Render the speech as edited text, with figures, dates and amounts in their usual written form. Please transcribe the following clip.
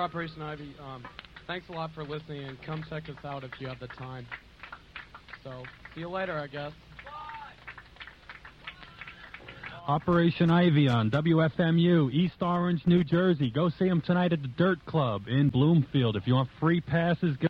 Operation Ivy. Thanks a lot for listening, and come check us out if you have the time. So, see you later, I guess. Operation Ivy on WFMU, East Orange, New Jersey. Go see them tonight at the Dirt Club in Bloomfield. If you want free passes,